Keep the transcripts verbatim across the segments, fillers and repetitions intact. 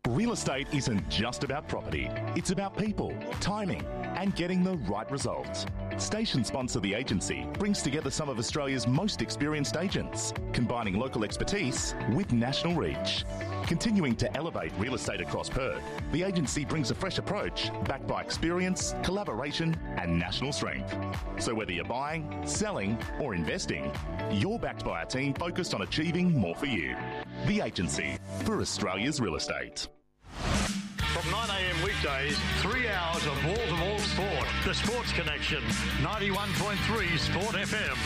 Real estate isn't just about property. It's about people, timing, and getting the right results. Station sponsor The Agency brings together some of Australia's most experienced agents, combining local expertise with national reach. Continuing to elevate real estate across Perth, The Agency brings a fresh approach backed by experience, collaboration, and national strength. So whether you're buying, selling, or investing, you're backed by a team focused on achieving more for you. The Agency, for Australia's real estate. From nine a.m. weekdays, three hours of wall-to-wall sport. The Sports Connection, ninety-one point three Sport F M.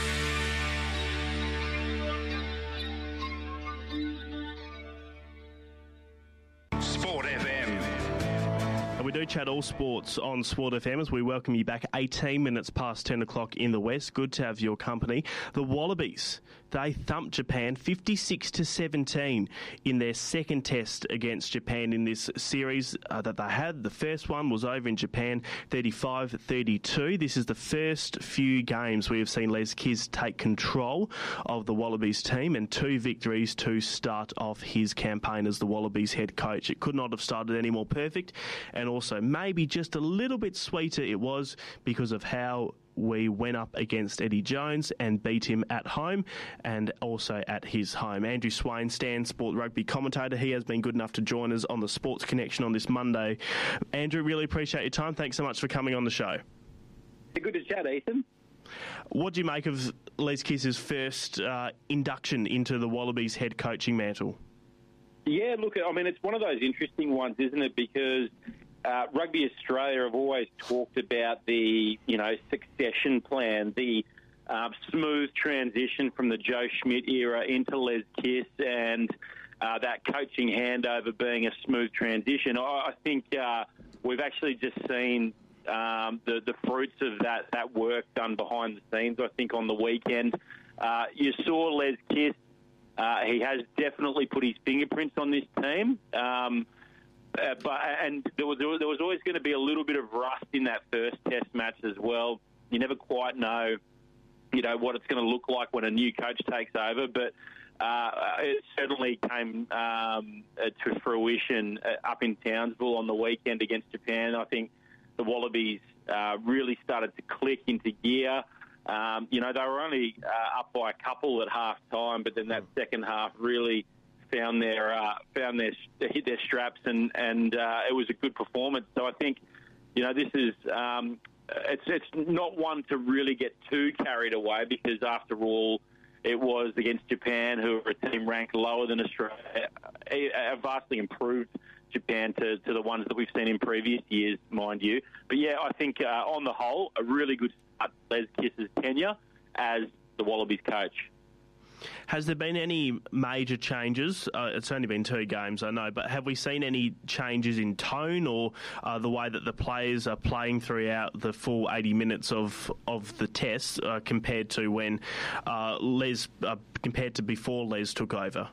Sport F M. And we do chat all sports on Sport F M as we welcome you back eighteen minutes past ten o'clock in the West. Good to have your company. The Wallabies, they thumped Japan fifty-six to seventeen in their second test against Japan in this series uh, that they had. The first one was over in Japan, thirty-five thirty-two. This is the first few games we have seen Les Kiss take control of the Wallabies team, and two victories to start off his campaign as the Wallabies head coach. It could not have started any more perfect, and also maybe just a little bit sweeter it was because of how we went up against Eddie Jones and beat him at home and also at his home. Andrew Swain, Stan Sport Rugby commentator, he has been good enough to join us on the Sports Connection on this Monday. Andrew, really appreciate your time. Thanks so much for coming on the show. Good to chat, Ethan. What do you make of Les Kiss's first uh, induction into the Wallabies head coaching mantle? Yeah, look, I mean, it's one of those interesting ones, isn't it? Because uh, Rugby Australia have always talked about the, you know, succession plan, the uh, smooth transition from the Joe Schmidt era into Les Kiss, and uh, that coaching handover being a smooth transition. I, I think uh, we've actually just seen um, the, the fruits of that, that work done behind the scenes, I think, on the weekend. Uh, you saw Les Kiss. Uh, he has definitely put his fingerprints on this team, um, uh, but and there was, there was always going to be a little bit of rust in that first Test match as well. You never quite know, you know, what it's going to look like when a new coach takes over, but uh, it certainly came um, to fruition up in Townsville on the weekend against Japan. I think the Wallabies uh, really started to click into gear. Um, you know, they were only uh, up by a couple at half time, but then that second half really found their uh, found their hit their straps, and and uh, it was a good performance. So I think, you know, this is um, it's it's not one to really get too carried away, because after all, it was against Japan, who are a team ranked lower than Australia, a, a vastly improved Japan to, to the ones that we've seen in previous years, mind you. But yeah, I think uh, on the whole, a really good start to Les Kiss's tenure as the Wallabies coach. Has there been any major changes? Uh, it's only been two games, I know, but have we seen any changes in tone or uh, the way that the players are playing throughout the full eighty minutes of of the test uh, compared to when uh, Les, uh, compared to before Les took over?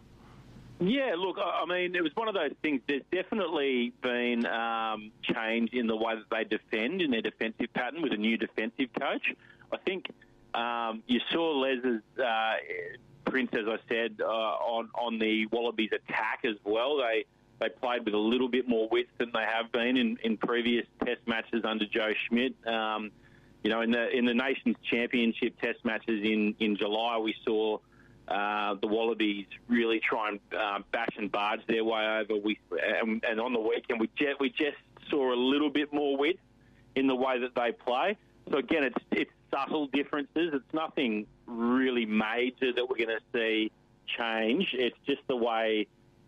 Yeah, look, I mean, it was one of those things. There's definitely been um, change in the way that they defend, in their defensive pattern with a new defensive coach. I think um, you saw Les's uh, print, as I said, uh, on, on the Wallabies attack as well. They they played with a little bit more width than they have been in, in previous Test matches under Joe Schmidt. Um, you know, in the in the Nations Championship Test matches in, in July, we saw Uh, the Wallabies really try and uh, bash and barge their way over. We and, and on the weekend we just, we just saw a little bit more width in the way that they play. So again, it's it's subtle differences. It's nothing really major that we're going to see change. It's just the way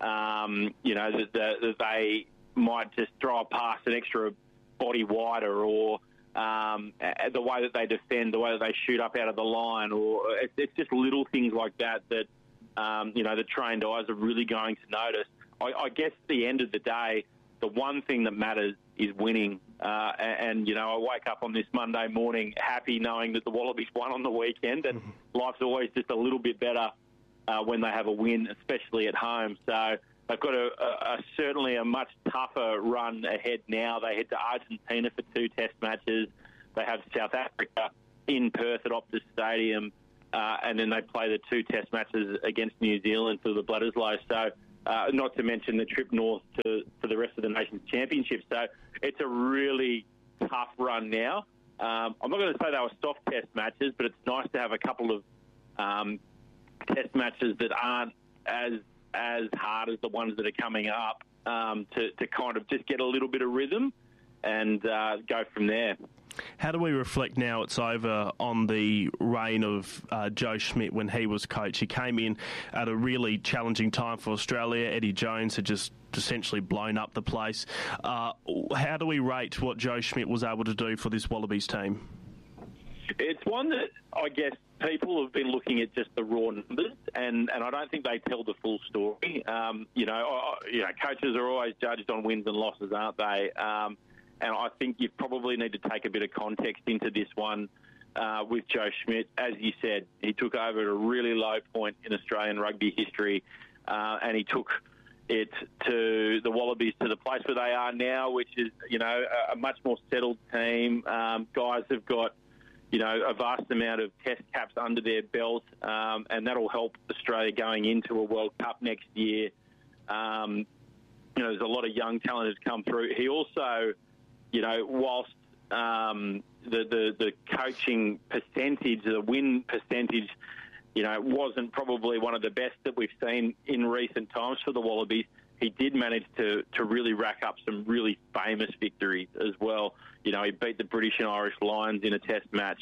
um, you know that, the, that they might just throw a pass an extra body wider, or Um, the way that they defend, the way that they shoot up out of the line, or it's, it's just little things like that that, um, you know, the trained eyes are really going to notice. I, I guess at the end of the day, the one thing that matters is winning. Uh, and, and, you know, I wake up on this Monday morning happy knowing that the Wallabies won on the weekend, and mm-hmm. life's always just a little bit better uh, when they have a win, especially at home. So they've got a, a, a certainly a much tougher run ahead now. They head to Argentina for two Test matches. They have South Africa in Perth at Optus Stadium, uh, and then they play the two Test matches against New Zealand for the Bledisloe. So uh, not to mention the trip north to for the rest of the Nations Championship. So it's a really tough run now. Um, I'm not going to say they were soft test matches, but it's nice to have a couple of um, test matches that aren't as as hard as the ones that are coming up um, to, to kind of just get a little bit of rhythm and uh, go from there. How do we reflect now it's over on the reign of uh, Joe Schmidt when he was coach? He came in at a really challenging time for Australia. Eddie Jones had just essentially blown up the place. Uh, how do we rate what Joe Schmidt was able to do for this Wallabies team? It's one that I guess people have been looking at just the raw numbers, and, and I don't think they tell the full story. Um, you know, I, you know, coaches are always judged on wins and losses, aren't they? Um, and I think you probably need to take a bit of context into this one uh, with Joe Schmidt. As you said, he took over at a really low point in Australian rugby history, uh, and he took it to the Wallabies to the place where they are now, which is, you know, a, a much more settled team. Um, guys have got, you know, a vast amount of test caps under their belt, um, and that'll help Australia going into a World Cup next year. Um, you know, there's a lot of young talent who's come through. He also, you know, whilst um, the, the, the coaching percentage, the win percentage, you know, wasn't probably one of the best that we've seen in recent times for the Wallabies, he did manage to, to really rack up some really famous victories as well. You know, he beat the British and Irish Lions in a test match.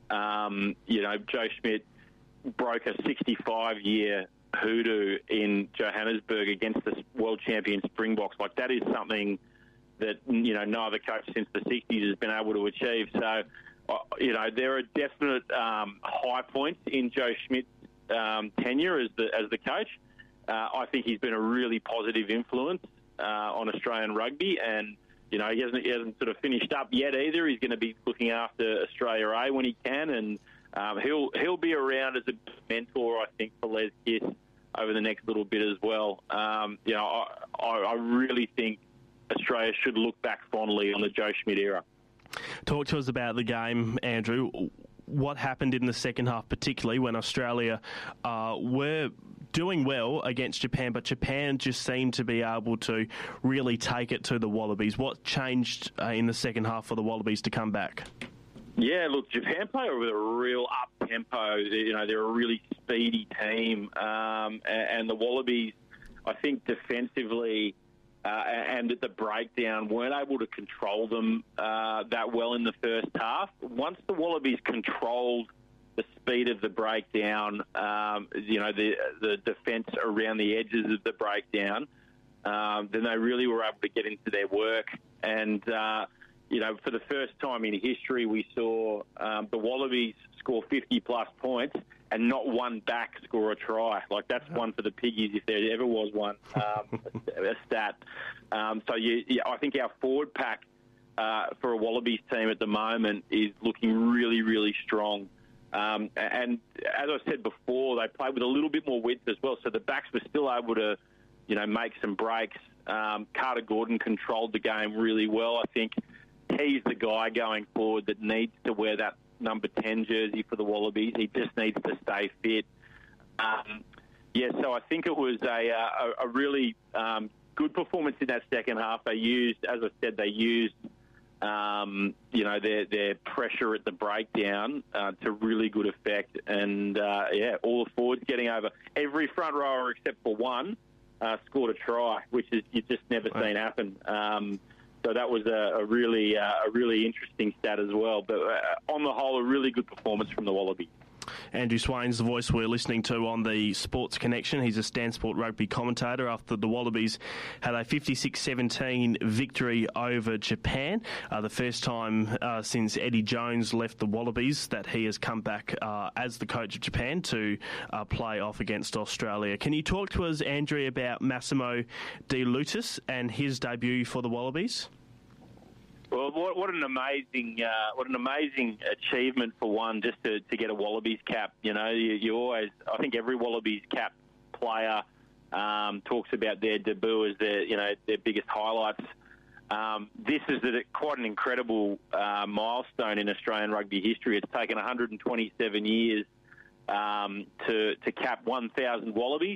Um, you know, Joe Schmidt broke a sixty-five-year hoodoo in Johannesburg against the world champion Springboks. Like, that is something that, you know, no other coach since the sixties has been able to achieve. So, uh, you know, there are definite um, high points in Joe Schmidt's um, tenure as the as the coach. Uh, I think he's been a really positive influence uh, on Australian rugby, and you know, he hasn't, he hasn't sort of finished up yet either. He's going to be looking after Australia A when he can, and um, he'll he'll be around as a mentor, I think, for Les Kiss over the next little bit as well. Um, you know, I, I, I really think Australia should look back fondly on the Joe Schmidt era. Talk to us about the game, Andrew. What happened in the second half, particularly when Australia uh, were doing well against Japan, but Japan just seemed to be able to really take it to the Wallabies. What changed uh, in the second half for the Wallabies to come back? Yeah, look, Japan play with a real up-tempo. You know, they're a really speedy team. Um, and the Wallabies, I think, defensively uh, and at the breakdown, weren't able to control them uh, that well in the first half. Once the Wallabies controlled the speed of the breakdown, um, you know, the the defence around the edges of the breakdown, um, then they really were able to get into their work. And, uh, you know, for the first time in history, we saw um, the Wallabies score fifty-plus points and not one back score a try. Like, that's one for the piggies if there ever was one, um, a stat. Um, so, you, yeah, I think our forward pack uh, for a Wallabies team at the moment is looking really, really strong. Um, and as I said before, they played with a little bit more width as well. So the backs were still able to, you know, make some breaks. Um, Carter Gordon controlled the game really well. I think he's the guy going forward that needs to wear that number ten jersey for the Wallabies. He just needs to stay fit. Um, yeah, so I think it was a, a, a really um, good performance in that second half. They used, as I said, they used Um, you know, their their pressure at the breakdown uh, to really good effect. And, uh, yeah, all the forwards getting over. Every front rower except for one uh, scored a try, which is you've just never wow. seen happen. Um, so that was a, a really uh, a really interesting stat as well. But uh, on the whole, a really good performance from the Wallabies. Andrew Swain's the voice we're listening to on the Sports Connection. He's a Stan Sport rugby commentator after the Wallabies had a fifty-six seventeen victory over Japan. Uh, the first time uh, since Eddie Jones left the Wallabies that he has come back uh, as the coach of Japan to uh, play off against Australia. Can you talk to us, Andrew, about Massimo De Lutis and his debut for the Wallabies? Well, what, what an amazing, uh, what an amazing achievement for one, just to, to get a Wallabies cap. You know, you, you always, I think every Wallabies cap player um, talks about their debut as their, you know, their biggest highlights. Um, this is a, quite an incredible uh, milestone in Australian rugby history. It's taken one hundred twenty-seven years um, to to cap one thousand Wallabies.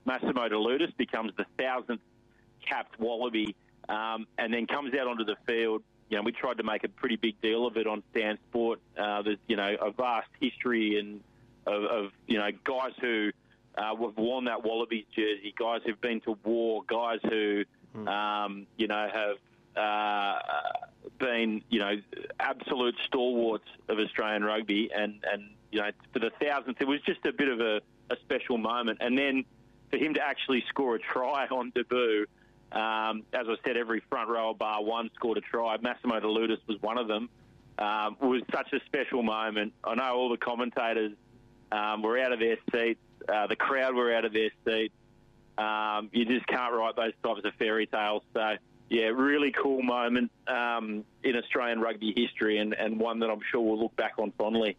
Massimo Deludis becomes the thousandth capped Wallaby, um, and then comes out onto the field. You know, we tried to make a pretty big deal of it on Stan Sport. Uh, there's, you know, a vast history and of, of you know, guys who uh, have worn that Wallabies jersey, guys who've been to war, guys who, mm. um, you know, have uh, been, you know, absolute stalwarts of Australian rugby. And, and you know, for the thousandth, it was just a bit of a, a special moment. And then for him to actually score a try on debut, Um, as I said, every front rower bar one scored a try. Massimo Deludis was one of them. Um, it was such a special moment. I know all the commentators um, were out of their seats. Uh, the crowd were out of their seats. Um, you just can't write those types of fairy tales. So, yeah, really cool moment um, in Australian rugby history, and, and one that I'm sure we'll look back on fondly.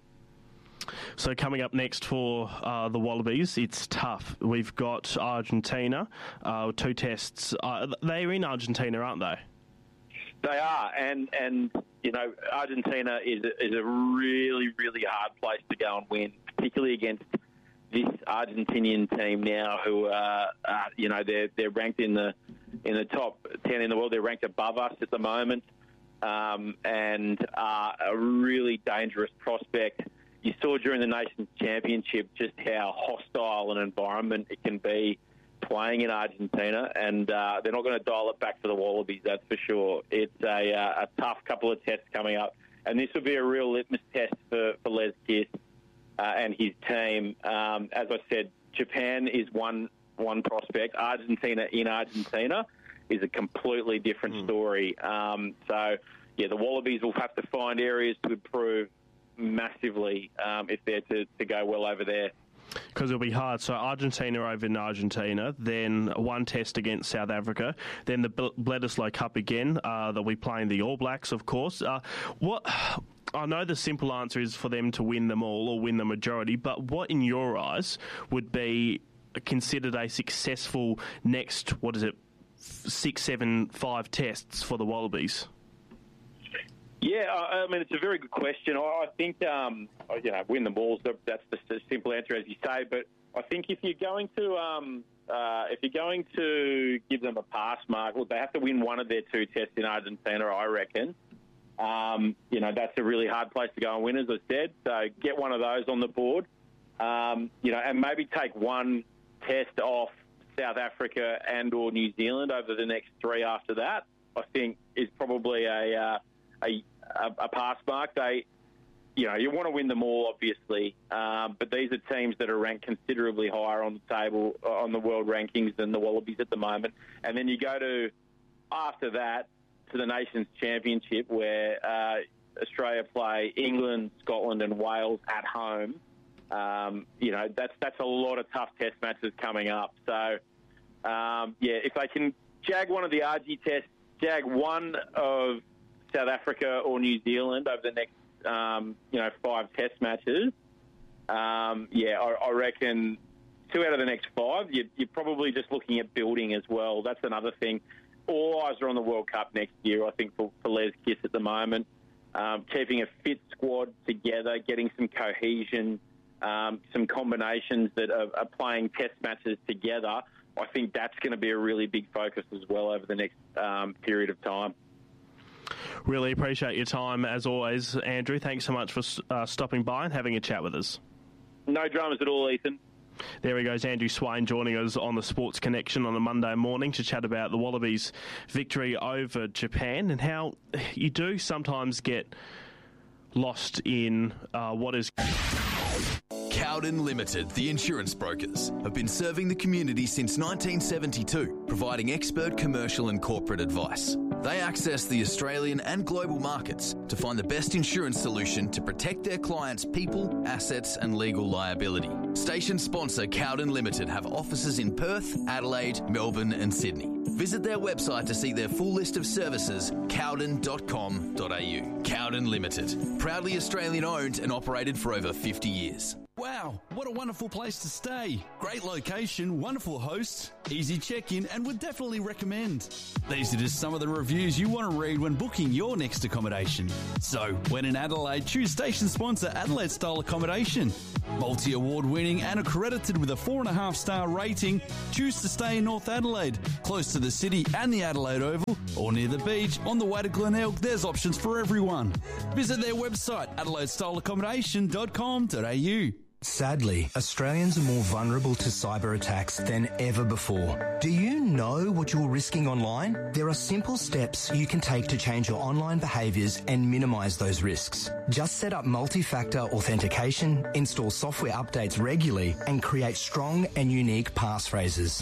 So coming up next for uh, the Wallabies, it's tough. We've got Argentina, uh, two tests. Uh, they're in Argentina, aren't they? They are, and, and you know, Argentina is a, is a really, really hard place to go and win, particularly against this Argentinian team now who, uh, uh, you know, they're, they're ranked in the in the top ten in the world. They're ranked above us at the moment, um, and are a really dangerous prospect. You saw during the Nations Championship just how hostile an environment it can be playing in Argentina, and uh, they're not going to dial it back for the Wallabies, that's for sure. It's a, uh, a tough couple of tests coming up, and this will be a real litmus test for, for Les Kiss uh, and his team. Um, as I said, Japan is one one prospect. Argentina in Argentina is a completely different mm. story. Um, so, yeah, the Wallabies will have to find areas to improve massively um, if they're to, to go well over there. Because it'll be hard. So Argentina over in Argentina, then one test against South Africa, then the Bledisloe Cup again. Uh, they'll be playing the All Blacks, of course. Uh, what I know the simple answer is for them to win them all or win the majority, but what in your eyes would be considered a successful next, what is it, six, seven, five tests for the Wallabies? Yeah, I mean, it's a very good question. I think, um, you know, win the balls, that's the simple answer, as you say. But I think if you're going to um, uh, if you're going to give them a pass mark, well, they have to win one of their two tests in Argentina, I reckon. Um, you know, that's a really hard place to go and win, as I said. So get one of those on the board, um, you know, and maybe take one test off South Africa and or New Zealand over the next three after that, I think is probably a... Uh, A, a, a pass mark. They, you know, you want to win them all, obviously, um, but these are teams that are ranked considerably higher on the table, on the world rankings than the Wallabies at the moment. And then you go to, after that, to the Nations Championship where uh, Australia play England, Scotland and Wales at home. Um, you know, that's that's a lot of tough test matches coming up. So, um, yeah, if they can jag one of the R G tests, jag one of South Africa or New Zealand over the next, um, you know, five test matches. Um, yeah, I, I reckon two out of the next five, you're, you're probably just looking at building as well. That's another thing. All eyes are on the World Cup next year, I think, for, for Les Kiss at the moment. Um, keeping a fit squad together, getting some cohesion, um, some combinations that are, are playing test matches together. I think that's going to be a really big focus as well over the next um, period of time. Really appreciate your time, as always, Andrew. Thanks so much for uh, stopping by and having a chat with us. No dramas at all, Ethan. There he goes, Andrew Swain, joining us on the Sports Connection on a Monday morning to chat about the Wallabies' victory over Japan and how you do sometimes get lost in uh, what is... Cowden Limited, the insurance brokers, have been serving the community since nineteen seventy-two, providing expert commercial and corporate advice. They access the Australian and global markets to find the best insurance solution to protect their clients' people, assets and legal liability. Station sponsor Cowden Limited have offices in Perth, Adelaide, Melbourne and Sydney. Visit their website to see their full list of services, cowden dot com dot a u. Cowden Limited, proudly Australian owned and operated for over fifty years. Wow, what a wonderful place to stay. Great location, wonderful hosts, easy check-in and would definitely recommend. These are just some of the reviews you want to read when booking your next accommodation. So, when in Adelaide, choose station sponsor Adelaide Style Accommodation. Multi-award winning and accredited with a four and a half star rating, choose to stay in North Adelaide, close to the city and the Adelaide Oval, or near the beach on the way to Glenelg. There's options for everyone. Visit their website, adelaide style accommodation dot com dot a u. Sadly, Australians are more vulnerable to cyber attacks than ever before. Do you know what you're risking online? There are simple steps you can take to change your online behaviours and minimise those risks. Just set up multi-factor authentication, install software updates regularly, and create strong and unique passphrases.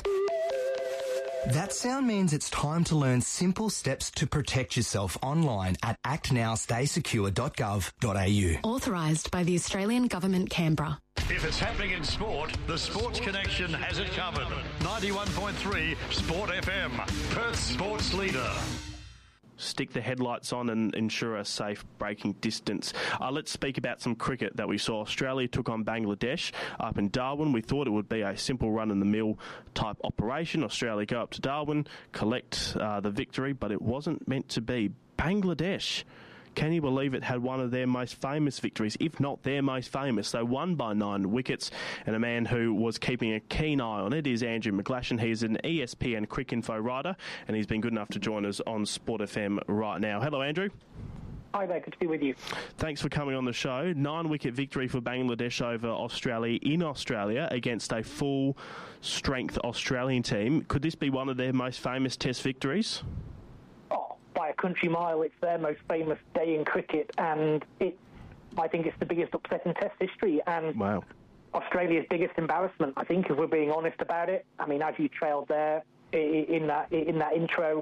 That sound means it's time to learn simple steps to protect yourself online at act now stay secure dot gov dot a u. Authorised by the Australian Government, Canberra. If it's happening in sport, the Sports Connection has it covered. ninety-one point three Sport F M, Perth's sports leader. Stick the headlights on and ensure a safe braking distance. Uh, let's speak about some cricket that we saw. Australia took on Bangladesh up in Darwin. We thought it would be a simple run-in-the-mill type operation. Australia go up to Darwin, collect uh, the victory, but it wasn't meant to be. Bangladesh, can you believe it, had one of their most famous victories, if not their most famous. They won by nine wickets, and a man who was keeping a keen eye on it is Andrew McGlashan. He's an E S P N Cricinfo writer, and he's been good enough to join us on Sport F M right now. Hello, Andrew. Hi there, good to be with you. Thanks for coming on the show. Nine-wicket victory for Bangladesh over Australia in Australia against a full-strength Australian team. Could this be one of their most famous Test victories? By a country mile, it's their most famous day in cricket, and it, I think it's the biggest upset in Test history, and wow. Australia's biggest embarrassment, I think, if we're being honest about it. I mean, as you trailed there in that in that intro,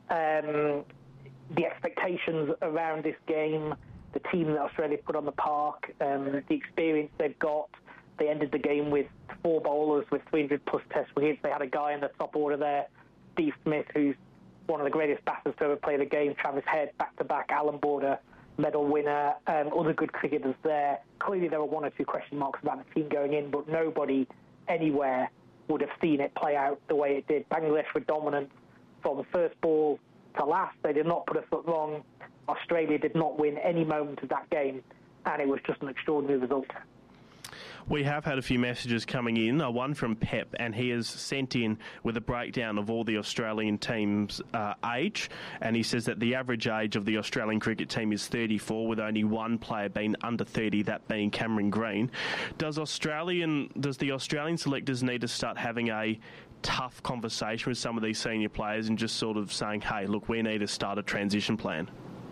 um, the expectations around this game, the team that Australia put on the park, um, the experience they've got. They ended the game with four bowlers with three hundred plus Test wickets. They had a guy in the top order there, Steve Smith, who's one of the greatest batters to ever play the game. Travis Head, back-to-back Allan Border medal winner, um, other good cricketers there. Clearly there were one or two question marks about the team going in, but nobody anywhere would have seen it play out the way it did. Bangladesh were dominant from first ball to last. They did not put a foot wrong. Australia did not win any moment of that game, and it was just an extraordinary result. We have had a few messages coming in, uh, one from Pep, and he has sent in with a breakdown of all the Australian teams' uh, age, and he says that the average age of the Australian cricket team is thirty-four, with only one player being under thirty, that being Cameron Green. Does Australian, does the Australian selectors need to start having a tough conversation with some of these senior players and just sort of saying, hey, look, we need to start a transition plan?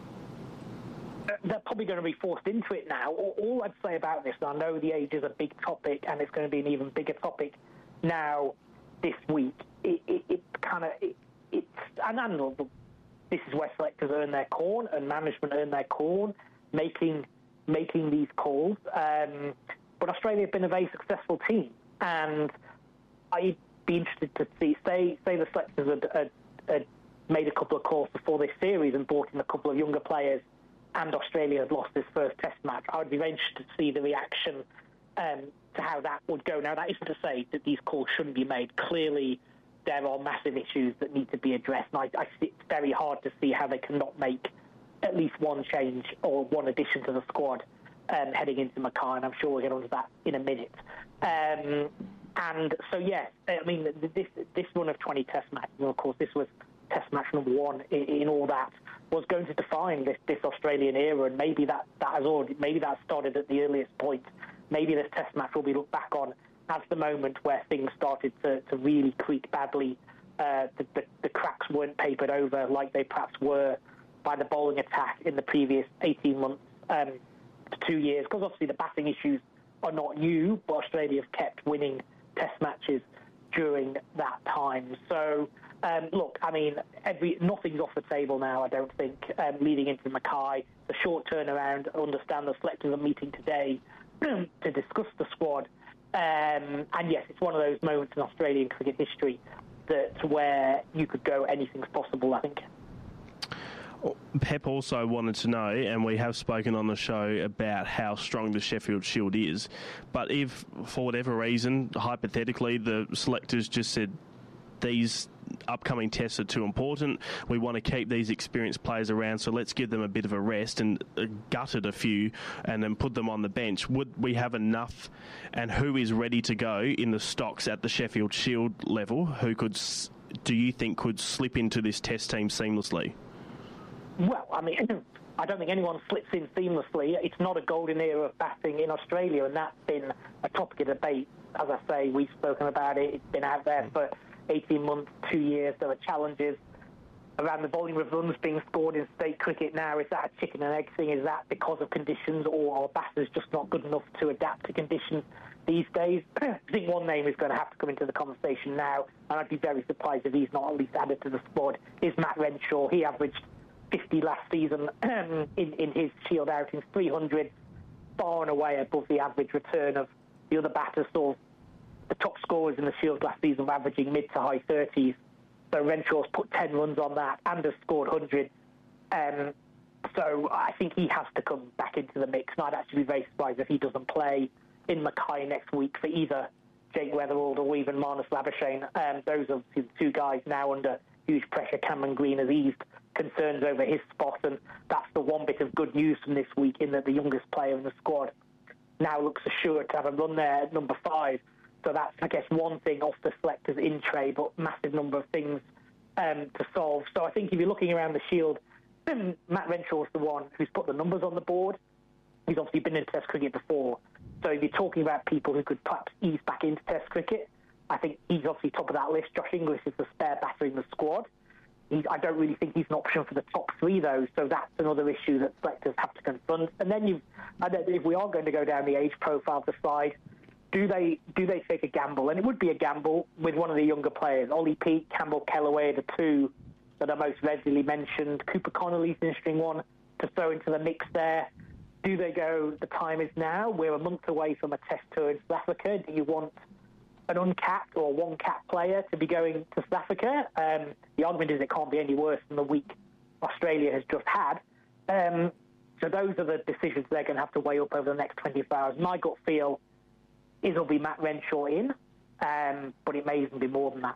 They're probably going to be forced into it now. All I'd say about this, and I know the age is a big topic, and it's going to be an even bigger topic now this week. It, it, it kind of, it, it's, and I know this is where selectors earn their corn and management earn their corn, making making these calls. Um, but Australia have been a very successful team, and I'd be interested to see, say, say the selectors had, had, had made a couple of calls before this series and brought in a couple of younger players, and Australia had lost this first Test match. I would be very interested to see the reaction um, to how that would go. Now, that isn't to say that these calls shouldn't be made. Clearly, there are massive issues that need to be addressed, and I, I see it's very hard to see how they cannot make at least one change or one addition to the squad um, heading into Mackay, and I'm sure we'll get onto that in a minute. Um, and so, yes, I mean, this this run of twenty Test matches, and of course, this was Test match number one in, in all that, was going to define this, this Australian era, and maybe that, that has already, maybe that started at the earliest point. Maybe this Test match will be looked back on as the moment where things started to, to really creak badly. Uh, the, the, the cracks weren't papered over like they perhaps were by the bowling attack in the previous eighteen months um, to two years, because obviously the batting issues are not new, but Australia have kept winning Test matches during that time. So, um, look, I mean, every nothing's off the table now, I don't think, um, leading into Mackay. The short turnaround, I understand the selectors are meeting today to discuss the squad. Um, and yes, it's one of those moments in Australian cricket history that where you could go anything's possible, I think. Pep also wanted to know, and we have spoken on the show about how strong the Sheffield Shield is, but if, for whatever reason, hypothetically, the selectors just said, these upcoming tests are too important. We want to keep these experienced players around, so let's give them a bit of a rest, and uh, gutted a few and then put them on the bench. Would we have enough, and who is ready to go in the stocks at the Sheffield Shield level, who could, do you think, could slip into this test team seamlessly? Well, I mean, I don't think anyone slips in seamlessly. It's not a golden era of batting in Australia, and that's been a topic of debate. As I say, we've spoken about it. It's been out there for eighteen months, two years. There are challenges around the volume of runs being scored in state cricket now. Is that a chicken and egg thing? Is that because of conditions, or are batters just not good enough to adapt to conditions these days? I think one name is going to have to come into the conversation now, and I'd be very surprised if he's not at least added to the squad, is Matt Renshaw. He averaged fifty last season in, in his Shield outings, three hundred, far and away above the average return of the other batters. So the top scorers in the Shield last season were averaging mid to high thirties. So Renshaw's put ten runs on that and has scored one hundred. Um, so I think he has to come back into the mix. And I'd actually be very surprised if he doesn't play in Mackay next week for either Jake Weatherald or even Marnus Labuschagne. Um, those are the two guys now under huge pressure. Cameron Green has eased concerns over his spot, and that's the one bit of good news from this week, in that the youngest player in the squad now looks assured to have a run there at number five. So that's, I guess, one thing off the selectors in tray, but massive number of things um, to solve. So I think if you're looking around the Shield, Matt Renshaw's the one who's put the numbers on the board. He's obviously been in Test cricket before. So if you're talking about people who could perhaps ease back into Test cricket, I think he's obviously top of that list. Josh Inglis is the spare batter in the squad. He's, I don't really think he's an option for the top three, though, so that's another issue that selectors have to confront. And then you've, I don't, if we are going to go down the age profile decide, do they do they take a gamble? And it would be a gamble with one of the younger players. Ollie Peake, Campbell Kellaway, the two that are most regularly mentioned. Cooper Connolly's an interesting one to throw into the mix there. Do they go, the time is now? We're a month away from a test tour in South Africa. Do you want an uncapped or one-capped player to be going to South Africa? Um, the argument is it can't be any worse than the week Australia has just had. Um, so those are the decisions they're going to have to weigh up over the next twenty-four hours. My gut feel is it'll be Matt Renshaw in, um, but it may even be more than that.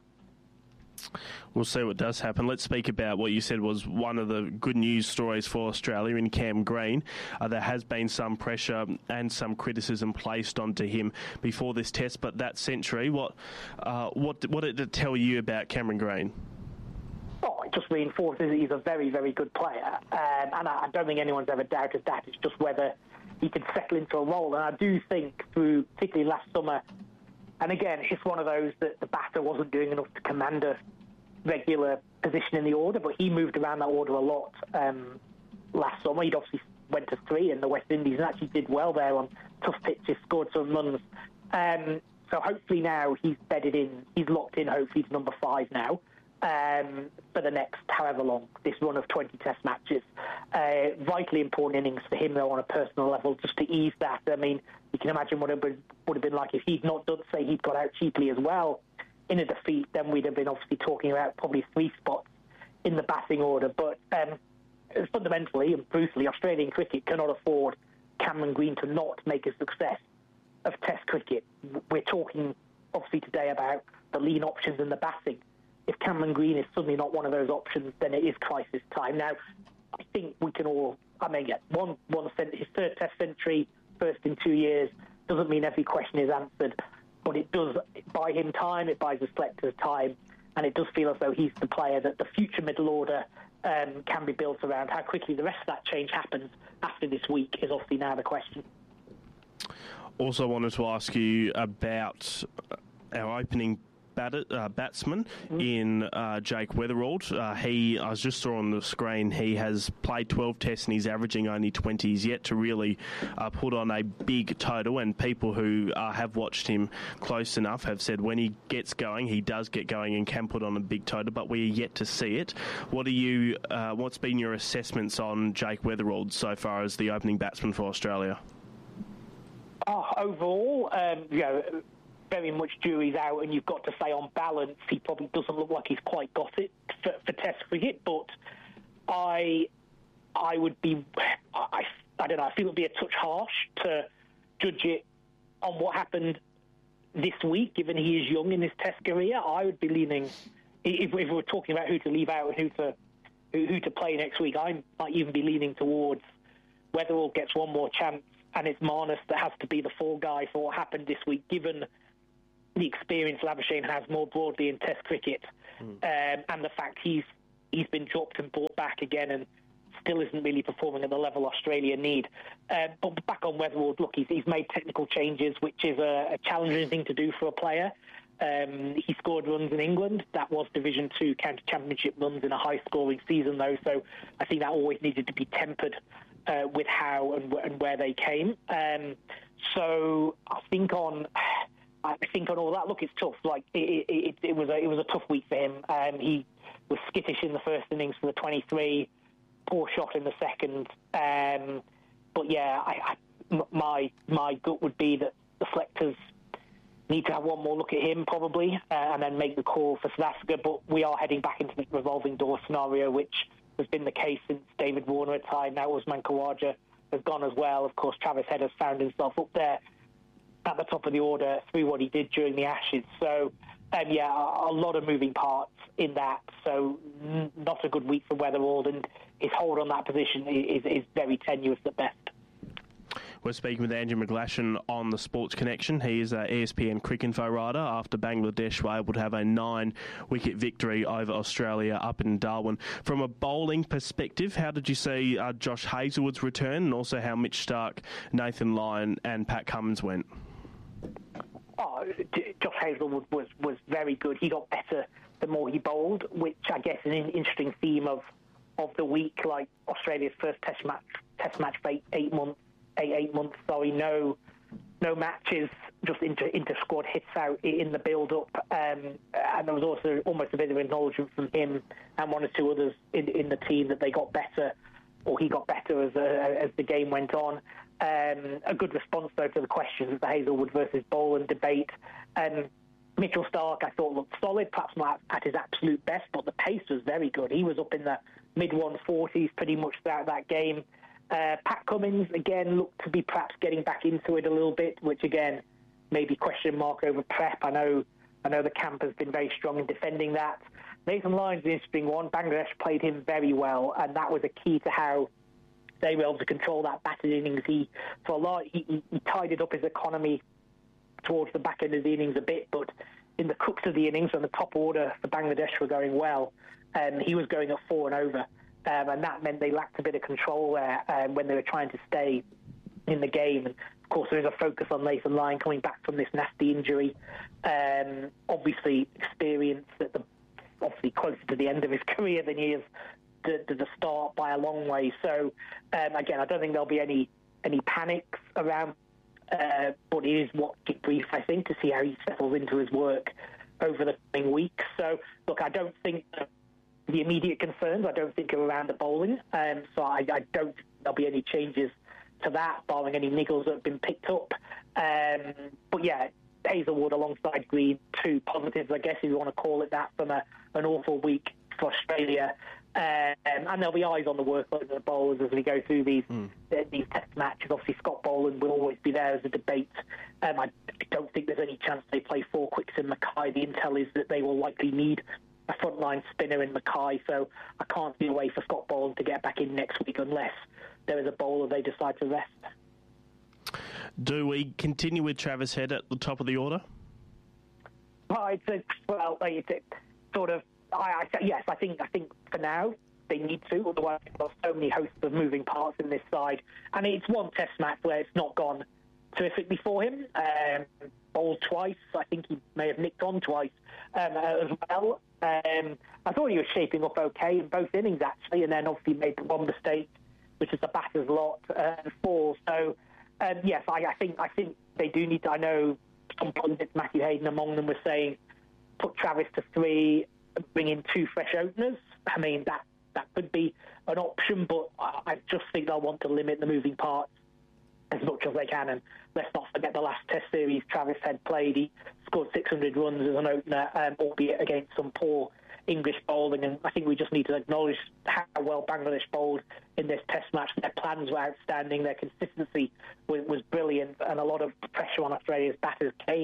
We'll see what does happen. Let's speak about what you said was one of the good news stories for Australia in Cam Green. Uh, there has been some pressure and some criticism placed onto him before this test, but that century, what uh, what, what did it tell you about Cameron Green? Oh, it just reinforces that he's a very, very good player. Um, and I, I don't think anyone's ever doubted that. It's just whether he could settle into a role. And I do think through, particularly last summer, and again, it's one of those that the batter wasn't doing enough to command a regular position in the order, but he moved around that order a lot um, last summer. He'd obviously went to three in the West Indies and actually did well there on tough pitches, scored some runs. Um, so hopefully now he's bedded in, he's locked in hopefully to number five now um, for the next however long, this run of twenty test matches. Uh, vitally important innings for him though on a personal level, just to ease that. I mean, you can imagine what it would have been like if he'd not done, say he'd got out cheaply as well in a defeat, then we'd have been obviously talking about probably three spots in the batting order. But um, fundamentally and brutally, Australian cricket cannot afford Cameron Green to not make a success of Test cricket. We're talking obviously today about the lean options in the batting. If Cameron Green is suddenly not one of those options, then it is crisis time. Now, I think we can all, I mean, yeah, one, one his third Test century, first in two years, doesn't mean every question is answered, but it does buy him time, it buys the selectors time, and it does feel as though he's the player that the future middle order um, can be built around. How quickly the rest of that change happens after this week is obviously now the question. Also wanted to ask you about our opening Batter, uh, batsman mm. in uh, Jake Weatherald. Uh, he, I just saw on the screen, he has played twelve tests and he's averaging only twenty. He's yet to really uh, put on a big total, and people who uh, have watched him close enough have said when he gets going, he does get going and can put on a big total, but we're yet to see it. What are you? Uh, what's been your assessments on Jake Weatherald so far as the opening batsman for Australia? Oh, overall, um, you know, very much jury's out, and you've got to say on balance he probably doesn't look like he's quite got it for, for Test cricket, but I I would be I, I don't know I feel it would be a touch harsh to judge it on what happened this week, given he is young in his Test career, I would be leaning, if, if we're talking about who to leave out and who to who, who to play next week, I might even be leaning towards Weatherall gets one more chance, and it's Marnus that has to be the fall guy for what happened this week, given the experience Labuschagne has more broadly in Test cricket, mm. um, and the fact he's he's been dropped and brought back again and still isn't really performing at the level Australia need. Uh, but back on Weatherall, look, he's, he's made technical changes, which is a, a challenging thing to do for a player. Um, he scored runs in England. That was Division Two County Championship runs in a high-scoring season, though, so I think that always needed to be tempered uh, with how and, and where they came. Um, so I think on... I think on all that, look, it's tough. Like it, it, it was a it was a tough week for him. Um, he was skittish in the first innings for the twenty-three, poor shot in the second. Um, but yeah, I, I, my my gut would be that the selectors need to have one more look at him probably, uh, and then make the call for South Africa. But we are heading back into the revolving door scenario, which has been the case since David Warner retired. Now Usman Khawaja has gone as well. Of course, Travis Head has found himself up there at the top of the order through what he did during the Ashes. So, um, yeah, a, a lot of moving parts in that. So, n- not a good week for Weatherall, and his hold on that position is, is very tenuous at best. We're speaking with Andrew McGlashan on the Sports Connection. He is an E S P N Cricinfo writer after Bangladesh were able to have a nine-wicket victory over Australia up in Darwin. From a bowling perspective, how did you see uh, Josh Hazlewood's return, and also how Mitch Starc, Nathan Lyon and Pat Cummins went? Oh, Josh Hazlewood was, was very good. He got better the more he bowled, which I guess is an interesting theme of, of the week, like Australia's first test match test match for eight, eight months. Eight, eight months, sorry, no no matches, just inter, inter-squad hits out in the build-up. Um, and there was also almost a bit of acknowledgement from him and one or two others in, in the team that they got better, or he got better as, uh, as the game went on. Um, a good response, though, to the questions of the Hazlewood versus Boland debate. Um, Mitchell Starc, I thought, looked solid, perhaps not at his absolute best, but the pace was very good. He was up in the mid one forties pretty much throughout that game. Uh, Pat Cummins, again, looked to be perhaps getting back into it a little bit, which, again, maybe question mark over prep. I know I know the camp has been very strong in defending that. Nathan Lyon's an interesting one. Bangladesh played him very well, and that was a key to how they were able to control that battered innings. He, for a lot, he, he, he tidied up his economy towards the back end of the innings a bit, but in the crux of the innings, when the top order for Bangladesh were going well, um, he was going at four and over. Um, and that meant they lacked a bit of control there um, when they were trying to stay in the game. And, of course, there is a focus on Nathan Lyon coming back from this nasty injury. Um, obviously, experience at the obviously closer to the end of his career than he is to, to the start by a long way. So, um, again, I don't think there'll be any any panics around, uh, but it is what keep brief, I think, to see how he settles into his work over the coming weeks. So, look, I don't think that the immediate concerns, I don't think, are around the bowling. Um, so I, I don't think there'll be any changes to that, barring any niggles that have been picked up. Um, but, yeah, Hazlewood alongside Green, two positives, I guess, if you want to call it that, from a, an awful week for Australia. Um, and there'll be eyes on the workload of the bowlers as we go through these mm. uh, these test matches. Obviously, Scott Boland will always be there as a debate. Um, I don't think there's any chance they play four quicks in Mackay. The intel is that they will likely need a frontline spinner in Mackay, so I can't see a way for Scott Boland to get back in next week unless there is a bowler they decide to rest. Do we continue with Travis Head at the top of the order? Well, it's a, well, it's a, sort of. I, I, yes, I think. I think for now they need to. Otherwise, there's so many hosts of moving parts in this side, and it's one Test match where it's not gone terrifically for him. Um, bowled twice. I think he may have nicked on twice um, as well. Um, I thought he was shaping up okay in both innings, actually, and then obviously made the one mistake, which is the batter's lot, uh, fall. So, um, yes, I, I think I think they do need to. I know some pundits, Matthew Hayden among them, was saying put Travis to three, bring in two fresh openers. I mean, that, that could be an option, but I, I just think they'll want to limit the moving parts as much as they can. And let's not forget the last Test series Travis Head played. He scored six hundred runs as an opener, um, albeit against some poor English bowling. And I think we just need to acknowledge how well Bangladesh bowled in this Test match. Their plans were outstanding. Their consistency was, was brilliant. And a lot of pressure on Australia's batters came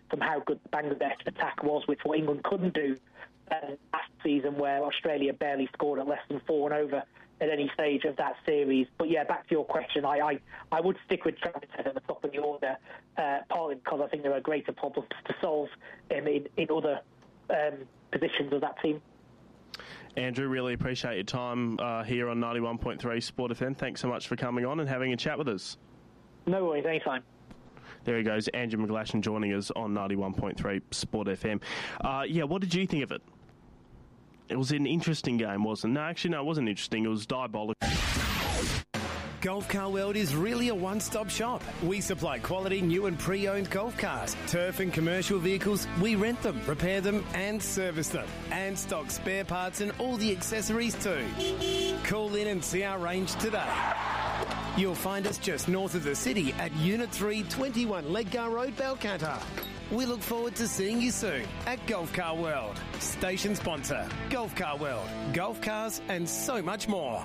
from how good the Bangladesh attack was, which what England couldn't do um, last season, where Australia barely scored at less than four and over at any stage of that series. But yeah, back to your question, I I, I would stick with Travis Head at the top of the order, uh, partly because I think there are greater problems to solve um, in, in other um, positions of that team. Andrew, really appreciate your time uh, here on ninety-one point three Sport F M. Thanks so much for coming on and having a chat with us. No worries, anytime. There he goes, Andrew McGlashan joining us on ninety-one point three Sport F M. Uh, yeah, what did you think of it? It was an interesting game, wasn't it? No, actually, no, it wasn't interesting. It was diabolical. Golf Car World is really a one-stop shop. We supply quality new and pre-owned golf cars, turf and commercial vehicles. We rent them, repair them and service them. And stock spare parts and all the accessories too. Call in and see our range today. You'll find us just north of the city at Unit three, twenty-one Ledgar Road, Balcatta. We look forward to seeing you soon at Golf Car World. Station sponsor, Golf Car World. Golf cars and so much more.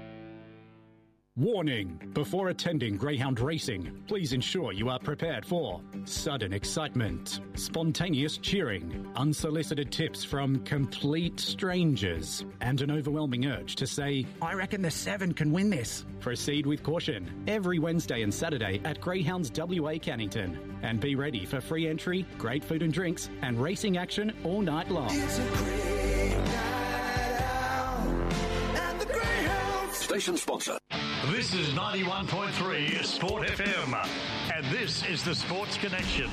Warning! Before attending greyhound racing, please ensure you are prepared for sudden excitement, spontaneous cheering, unsolicited tips from complete strangers, and an overwhelming urge to say, I reckon the seven can win this. Proceed with caution every Wednesday and Saturday at Greyhounds W A Cannington. And be ready for free entry, great food and drinks, and racing action all night long. It's a great night out at the Greyhounds. Station sponsor. This is ninety-one point three Sport F M, and this is the Sports Connection.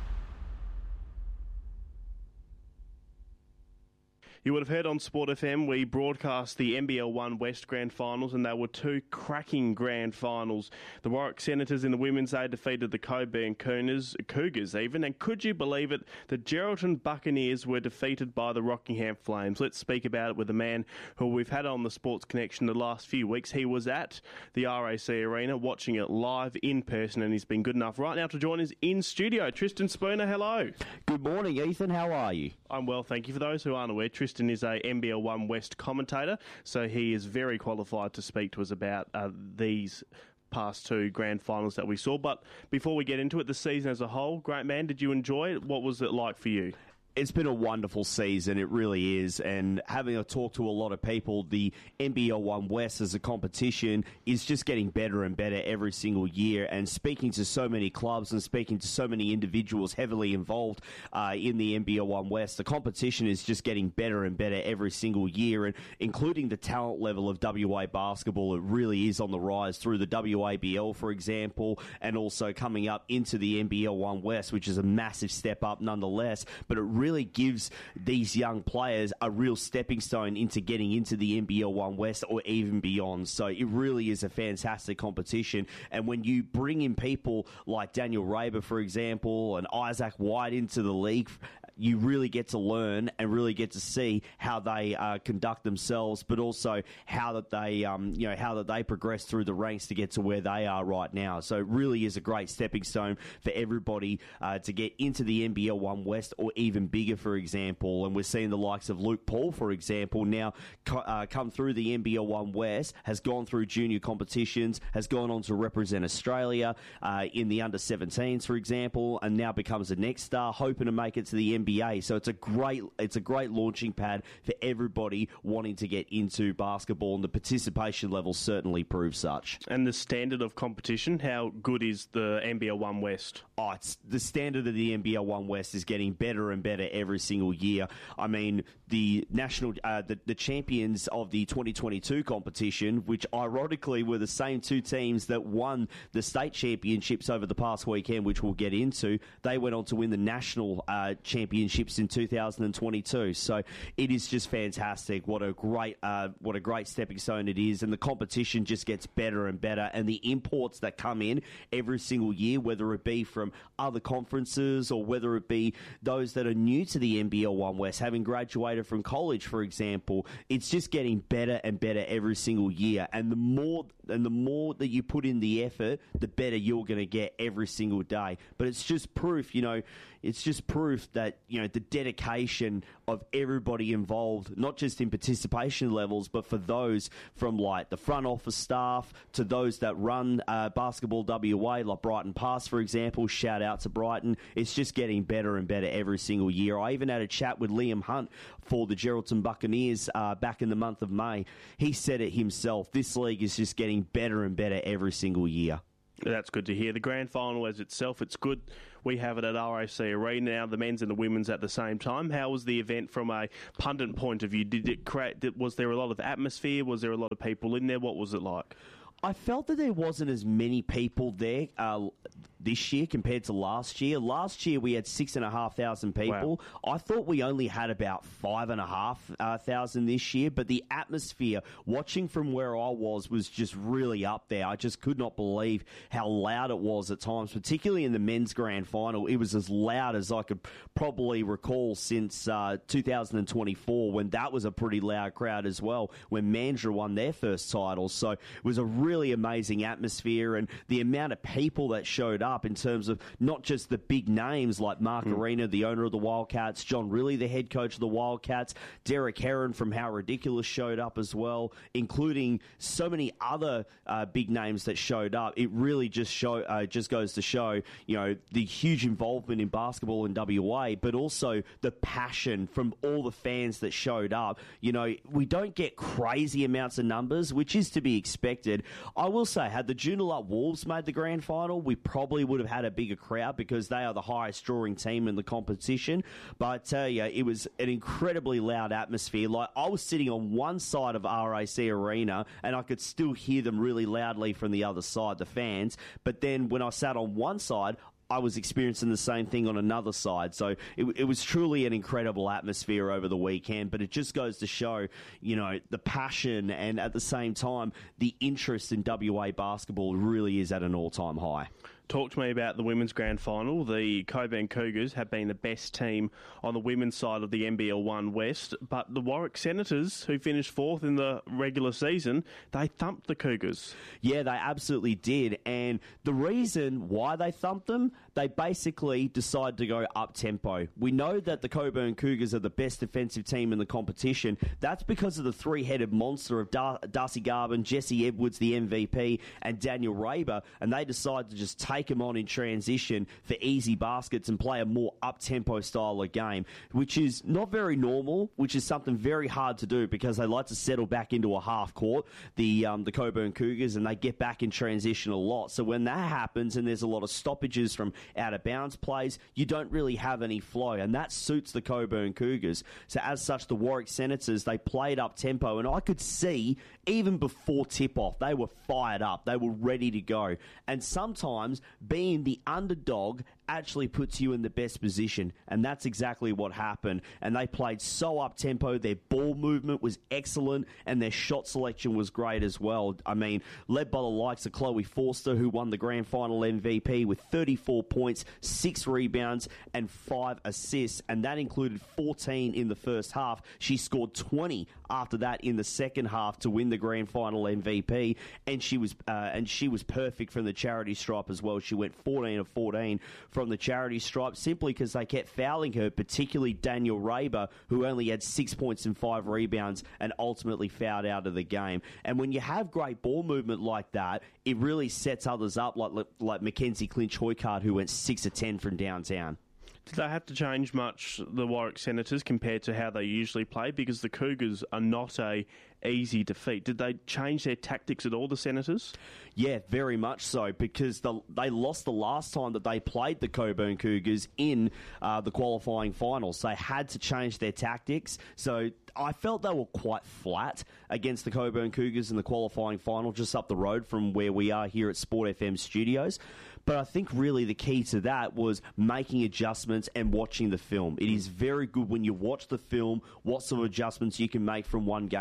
You would have heard on Sport F M, we broadcast the N B L one West Grand Finals, and they were two cracking Grand Finals. The Warwick Senators in the Women's A defeated the Coburn Cougars, Cougars even, and could you believe it, the Geraldton Buccaneers were defeated by the Rockingham Flames. Let's speak about it with a man who we've had on the Sports Connection the last few weeks. He was at the R A C Arena watching it live in person, and he's been good enough right now to join us in studio. Tristan Spooner, hello. Good morning, Ethan. How are you? I'm well, thank you. For those who aren't aware, Tristan is a N B L one West commentator, so he is very qualified to speak to us about uh, these past two grand finals that we saw. But before we get into it, the season as a whole, great man, did you enjoy it? What was it like for you? It's been a wonderful season, it really is, and having a talk to a lot of people, the N B L one West as a competition is just getting better and better every single year, and speaking to so many clubs and speaking to so many individuals heavily involved uh, in the N B L one West, the competition is just getting better and better every single year, and including the talent level of W A basketball, it really is on the rise through the W A B L, for example, and also coming up into the N B L one West, which is a massive step up nonetheless, but it really gives these young players a real stepping stone into getting into the N B L one West or even beyond. So it really is a fantastic competition. And when you bring in people like Daniel Raber, for example, and Isaac White into the league, you really get to learn and really get to see how they uh, conduct themselves, but also how that they, um, you know, how that they progress through the ranks to get to where they are right now. So it really is a great stepping stone for everybody uh, to get into the N B L one West or even bigger, for example. And we're seeing the likes of Luke Paul, for example, now co- uh, come through the N B L one West, has gone through junior competitions, has gone on to represent Australia uh, in the under seventeens, for example, and now becomes a next star, hoping to make it to the N B A. So it's a great it's a great launching pad for everybody wanting to get into basketball, and the participation level certainly proves such. And the standard of competition, how good is the N B L one West? Oh, it's the standard of the N B L one West is getting better and better every single year. I mean, the national uh, the, the champions of the twenty twenty-two competition, which ironically were the same two teams that won the state championships over the past weekend, which we'll get into, they went on to win the national uh, championships in two thousand twenty-two. So it is just fantastic. What a great uh, what a great stepping stone it is, and the competition just gets better and better, and the imports that come in every single year, whether it be from other conferences or whether it be those that are new to the N B L one West, having graduated from college, for example, it's just getting better and better every single year. And the more And the more that you put in the effort, the better you're going to get every single day. But it's just proof, you know, it's just proof that, you know, the dedication of everybody involved, not just in participation levels, but for those from like the front office staff to those that run uh, Basketball W A, like Brighton Pass, for example. Shout out to Brighton. It's just getting better and better every single year. I even had a chat with Liam Hunt for the Geraldton Buccaneers uh, back in the month of May. He said it himself. This league is just getting better and better every single year. That's good to hear. The grand final as itself, it's good. We have it at R A C Arena now, the men's and the women's at the same time. How was the event from a pundit point of view? Did it create? Did, was there a lot of atmosphere? Was there a lot of people in there? What was it like? I felt that there wasn't as many people there uh, this year compared to last year. Last year we had six and a half thousand people. Wow. I thought we only had about five and a half uh, thousand this year, but the atmosphere, watching from where I was, was just really up there. I just could not believe how loud it was at times, particularly in the men's grand final. It was as loud as I could probably recall since uh, two thousand twenty-four, when that was a pretty loud crowd as well, when Mandurah won their first title. So it was a really really amazing atmosphere, and the amount of people that showed up in terms of not just the big names like Mark mm. Arena, the owner of the Wildcats, John Riley, the head coach of the Wildcats, Derek Heron from How Ridiculous showed up as well, including so many other uh, big names that showed up. It really just show uh, just goes to show, you know, the huge involvement in basketball in W A, but also the passion from all the fans that showed up. You know, we don't get crazy amounts of numbers, which is to be expected. I will say, had the Joondalup Wolves made the grand final, we probably would have had a bigger crowd because they are the highest drawing team in the competition. But I tell you, it was an incredibly loud atmosphere. Like, I was sitting on one side of R A C Arena and I could still hear them really loudly from the other side, the fans. But then when I sat on one side, I was experiencing the same thing on another side. So it, it was truly an incredible atmosphere over the weekend, but it just goes to show, you know, the passion and at the same time, the interest in W A basketball really is at an all-time high. Talk to me about the women's grand final. The Coburn Cougars have been the best team on the women's side of the N B L one West, but the Warwick Senators, who finished fourth in the regular season, they thumped the Cougars. Yeah, they absolutely did. And the reason why they thumped them, they basically decided to go up-tempo. We know that the Coburn Cougars are the best defensive team in the competition. That's because of the three-headed monster of Dar- Darcy Garvin, Jesse Edwards, the M V P, and Daniel Raber, and they decided to just take them on in transition for easy baskets and play a more up-tempo style of game, which is not very normal, which is something very hard to do because they like to settle back into a half court, the um, the Coburn Cougars, and they get back in transition a lot. So when that happens and there's a lot of stoppages from out-of-bounds plays, you don't really have any flow, and that suits the Coburn Cougars. So as such, the Warwick Senators, they played up-tempo, and I could see, even before tip-off, they were fired up. They were ready to go. And sometimes being the underdog actually puts you in the best position, and that's exactly what happened. And they played so up-tempo, their ball movement was excellent, and their shot selection was great as well. I mean, led by the likes of Chloe Forster, who won the grand final M V P with thirty-four points, six rebounds, and five assists, and that included fourteen in the first half. She scored twenty after that in the second half to win the grand final M V P, and she was uh, and she was perfect from the charity stripe as well. She went fourteen of fourteen from the charity stripe simply because they kept fouling her, particularly Daniel Raber, who only had six points and five rebounds and ultimately fouled out of the game. And when you have great ball movement like that, it really sets others up, like like Mackenzie Clinch-Hoycard, who went six of ten from downtown. Did they have to change much, the Warwick Senators, compared to how they usually play? Because the Cougars are not a easy defeat. Did they change their tactics at all, the Senators? Yeah, very much so, because the, they lost the last time that they played the Coburn Cougars in uh, the qualifying finals. They had to change their tactics. So I felt they were quite flat against the Coburn Cougars in the qualifying final, just up the road from where we are here at Sport F M Studios. But I think really the key to that was making adjustments and watching the film. It is very good when you watch the film, what sort of adjustments you can make from one game to the next.